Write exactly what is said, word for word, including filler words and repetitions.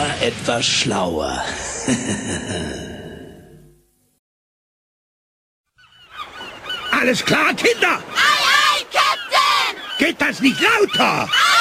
war etwas schlauer. Alles klar, Kinder? Ei, ei, Captain! Geht das nicht lauter? Ei!